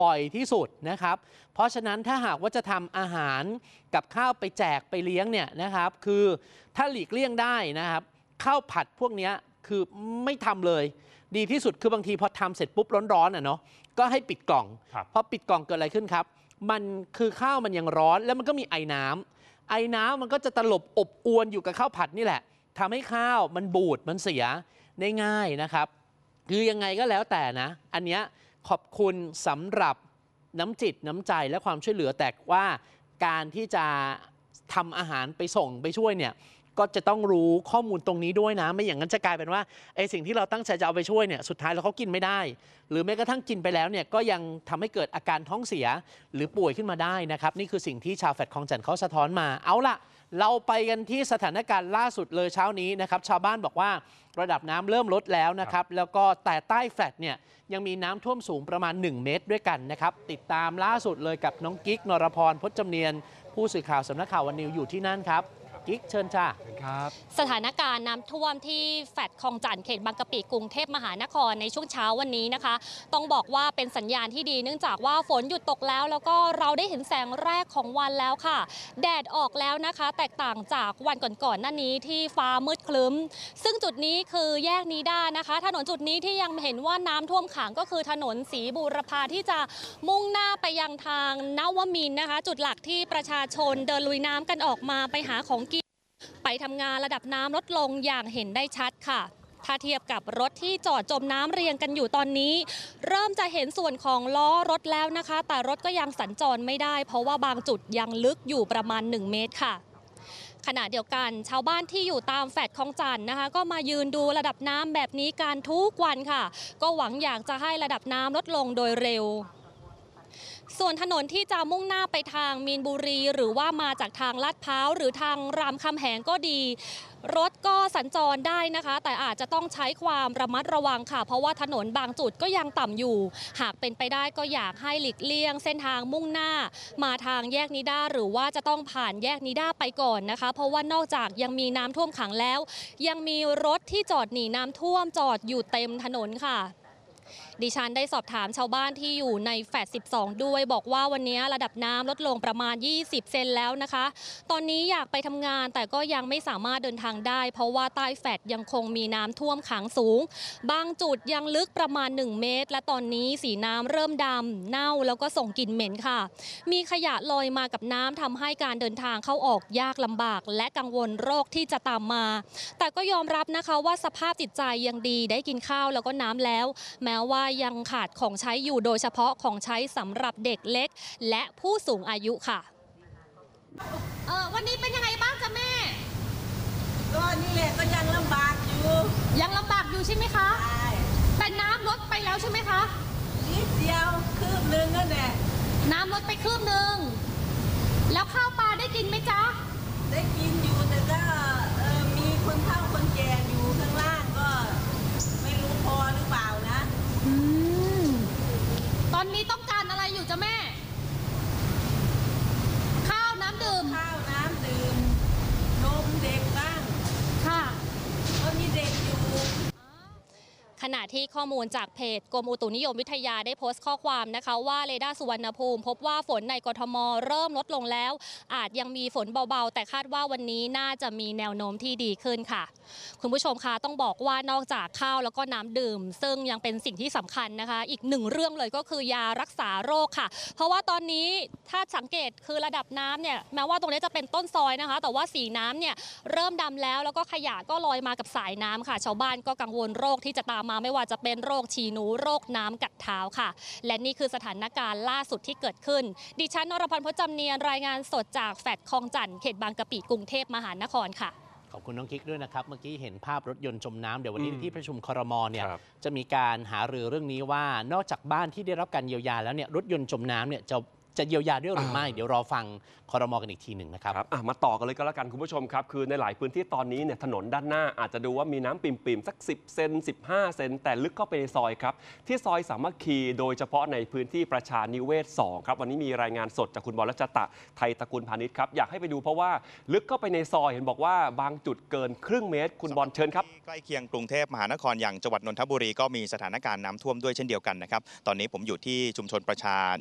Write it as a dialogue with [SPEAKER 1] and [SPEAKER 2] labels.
[SPEAKER 1] บ่อยที่สุดนะครับเพราะฉะนั้นถ้าหากว่าจะทำอาหารกับข้าวไปแจกไปเลี้ยงเนี่ยนะครับคือถ้าหลีกเลี่ยงได้นะครับข้าวผัดพวกนี้คือไม่ทำเลยดีที่สุดคือบางทีพอทำเสร็จปุ๊บร้อนๆเนาะก็ให้ปิดกล่องพอปิดกล่องเกิดอะไรขึ้นครับมันคือข้าวมันยังร้อนแล้วมันก็มีไอน้ำมันก็จะตลบอบอวนอยู่กับข้าวผัดนี่แหละทำให้ข้าวมันบูดมันเสียได้ง่ายนะครับคือยังไงก็แล้วแต่นะอันเนี้ยขอบคุณสำหรับน้ำจิตน้ำใจและความช่วยเหลือแต่ว่าการที่จะทำอาหารไปส่งไปช่วยเนี่ยก็จะต้องรู้ข้อมูลตรงนี้ด้วยนะไม่อย่างนั้นจะกลายเป็นว่าไอ้สิ่งที่เราตั้งใจจะเอาไปช่วยเนี่ยสุดท้ายแล้วเขากินไม่ได้หรือแม้กระทั่งกินไปแล้วเนี่ยก็ยังทำให้เกิดอาการท้องเสียหรือป่วยขึ้นมาได้นะครับนี่คือสิ่งที่ชาวแฟลตคลองจันทน์เขาสะท้อนมาเอาล่ะเราไปกันที่สถานการณ์ล่าสุดเลยเช้านี้นะครับชาวบ้านบอกว่าระดับน้ำเริ่มลดแล้วนะครับแล้วก็แต่ใต้แฟลตเนี่ยยังมีน้ำท่วมสูงประมาณ1 เมตรด้วยกันนะครับติดตามล่าสุดเลยกับน้องกิ๊กนรพรพจน์จำเนียนผู้สื่อข่าวสำนักข่าววันนิวอยู่ที่นั่นครับกิ๊กเชิญจ้า
[SPEAKER 2] สถานการณ์น้ำท่วมที่แฟลตคลองจันทน์เขตบางกะปิกรุงเทพมหานครในช่วงเช้าวันนี้นะคะต้องบอกว่าเป็นสัญญาณที่ดีเนื่องจากว่าฝนหยุดตกแล้วก็เราได้เห็นแสงแรกของวันแล้วค่ะแดดออกแล้วนะคะแตกต่างจากวันก่อนๆหน้านี้ที่ฟ้ามืดครึ้มซึ่งจุดนี้คือแยกนิด้านะคะถนนจุดนี้ที่ยังเห็นว่าน้ำท่วมขังก็คือถนนศรีบูรพาที่จะมุ่งหน้าไปยังทางนวมินทร์นะคะจุดหลักที่ประชาชนเดินลุยน้ำกันออกมาไปหาของกินไปทำงานระดับน้ำลดลงอย่างเห็นได้ชัดค่ะถ้าเทียบกับรถที่จอดจมน้ำเรียงกันอยู่ตอนนี้เริ่มจะเห็นส่วนของล้อรถแล้วนะคะแต่รถก็ยังสัญจรไม่ได้เพราะว่าบางจุดยังลึกอยู่ประมาณ1 เมตรค่ะขณะเดียวกันชาวบ้านที่อยู่ตามแฟลตคลองจันทน์นะคะก็มายืนดูระดับน้ำแบบนี้กันทุกวันค่ะก็หวังอยากจะให้ระดับน้ำลดลงโดยเร็วส่วนถนนที่จะมุ่งหน้าไปทางมีนบุรีหรือว่ามาจากทางลาดพร้าวหรือทางรามคำแหงก็ดีรถก็สัญจรได้นะคะแต่อาจจะต้องใช้ความระมัดระวังค่ะเพราะว่าถนนบางจุดก็ยังต่ำอยู่หากเป็นไปได้ก็อยากให้หลีกเลี่ยงเส้นทางมุ่งหน้ามาทางแยกนิด้าหรือว่าจะต้องผ่านแยกนิด้าไปก่อนนะคะเพราะว่านอกจากยังมีน้ำท่วมขังแล้วยังมีรถที่จอดหนีน้ำท่วมจอดอยู่เต็มถนนค่ะดิฉันได้สอบถามชาวบ้านที่อยู่ในแฟลต12ด้วยบอกว่าวันนี้ระดับน้ำลดลงประมาณ20 เซนแล้วนะคะตอนนี้อยากไปทำงานแต่ก็ยังไม่สามารถเดินทางได้เพราะว่าใต้แฟลตยังคงมีน้ำท่วมขังสูงบางจุดยังลึกประมาณ1 เมตรและตอนนี้สีน้ำเริ่มดำเน่าแล้วก็ส่งกลิ่นเหม็นค่ะมีขยะลอยมากับน้ำทำให้การเดินทางเข้าออกยากลำบากและกังวลโรคที่จะตามมาแต่ก็ยอมรับนะคะว่าสภาพจิตใจยังดีได้กินข้าวแล้วก็น้ำแล้วแม้ว่ายังขาดของใช้อยู่โดยเฉพาะของใช้สำหรับเด็กเล็กและผู้สูงอายุค่ะวันนี้เป็นยังไงบ้างจ๊ะแม่
[SPEAKER 3] ก็นี่แหละก็ยังลำบากอยู่
[SPEAKER 2] ใช่ไหมคะ
[SPEAKER 3] ใช่
[SPEAKER 2] แต่น้ำลดไปแล้วใช่ไหมคะ
[SPEAKER 3] นิดเดียวคืบนึงนั่นแหละ
[SPEAKER 2] น้ำลดไปคืบนึงแล้วข้าวปลาได้กินไหมจ๊ะ
[SPEAKER 3] ได้กินอยู่แต่ก็มีคนเฒ่าคนแก่อยู่ข้างล่างก็ไม่รู้พอหรือเปล่านะ
[SPEAKER 2] ตอนนี้ต้องการอะไรอยู่จ๊ะแม่ข้าวน้ำดื่ม
[SPEAKER 3] นมเด็กบ้าง
[SPEAKER 2] ค่ะ
[SPEAKER 3] ก็มีเด็กอยู่
[SPEAKER 2] ขณะที่ข้อมูลจากเพจกรมอุตุนิยมวิทยาได้โพสต์ข้อความนะคะว่าเรดาร์สุวรรณภูมิพบว่าฝนในกทมเริ่มลดลงแล้วอาจยังมีฝนเบาๆแต่คาดว่าวันนี้น่าจะมีแนวโน้มที่ดีขึ้นค่ะคุณผู้ชมคะต้องบอกว่านอกจากข้าวแล้วก็น้ำดื่มซึ่งยังเป็นสิ่งที่สำคัญนะคะอีก1 เรื่องเลยก็คือยารักษาโรคค่ะเพราะว่าตอนนี้ถ้าสังเกตคือระดับน้ำเนี่ยแม้ว่าตรงนี้จะเป็นต้นซอยนะคะแต่ว่าสีน้ำเนี่ยเริ่มดำแล้วก็ขยะก็ลอยมากับสายน้ำค่ะชาวบ้านก็กังวลโรคที่จะตามมาไม่ว่าจะเป็นโรคฉี่หนูโรคน้ำกัดเท้าค่ะและนี่คือสถานการณ์ล่าสุดที่เกิดขึ้นดิฉันนรพร พจน์จำเนียนรายงานสดจากแฟลตคลองจันทน์เขตบางกะปิกรุงเทพมหานครค่ะ
[SPEAKER 1] ขอบคุณน้องกิ๊กด้วยนะครับเมื่อกี้เห็นภาพรถยนต์จมน้ำเดี๋ยววันนี้ที่ประชุมครม.เนี่ยจะมีการหารือเรื่องนี้ว่านอกจากบ้านที่ได้รับการเยียวยาแล้วเนี่ยรถยนต์จมน้ำเนี่ยจะจะเยียวยาด้วยหรือไม่เดี๋ยวรอฟังครม.กันอีกทีหนึ่งนะครับ
[SPEAKER 4] มาต่อกันเลยก็แล้วกันคุณผู้ชมครับคือในหลายพื้นที่ตอนนี้เนี่ยถนนด้านหน้าอาจจะดูว่ามีน้ำปิ่มๆสัก10 เซน15 เซนแต่ลึกเข้าไปในซอยครับที่ซอยสามัคคีโดยเฉพาะในพื้นที่ประชานิเวศ 2ครับวันนี้มีรายงานสดจากคุณบอลรัชตะไทยตระกูลพาณิชย์ครับอยากให้ไปดูเพราะว่าลึกเข้าไปในซอยเห็นบอกว่าบางจุดเกินครึ่งเมตรคุณบอลเชิญครับ
[SPEAKER 5] ใกล้เคียงกรุงเทพมหานครอย่างจังหวัดนนทบุรีก็มีสถานการณ์น้ำท่วมด้วยเช่นเดียวกันนะครับตอนนี้ผมอยู่ที่ชุมชนประชา